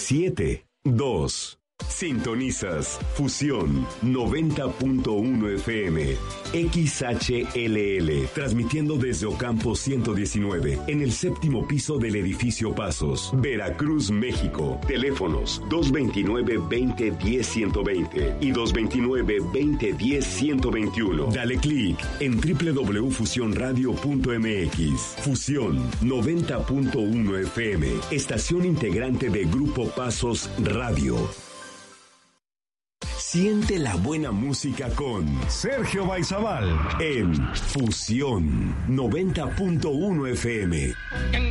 7-2. Sintonizas Fusión 90.1 FM XHLL, transmitiendo desde Ocampo 119 en el séptimo piso del edificio Pasos, Veracruz, México. Teléfonos 229-2010-120 y 229-2010-121. Dale clic en www.fusionradio.mx. Fusión 90.1 FM, estación integrante de Grupo Pasos Radio. Siente la buena música con Sergio Baizabal en Fusión 90.1 FM.